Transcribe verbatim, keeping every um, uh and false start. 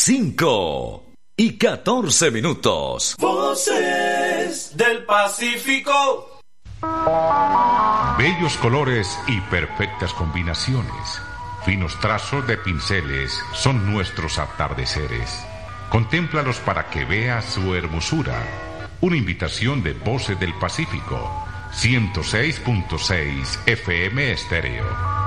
cinco y catorce minutos. Voces del Pacífico. Bellos colores y perfectas combinaciones. Finos trazos de pinceles son nuestros atardeceres. Contémplalos para que veas su hermosura. Una invitación de Voces del Pacífico. ciento seis punto seis F M Estéreo.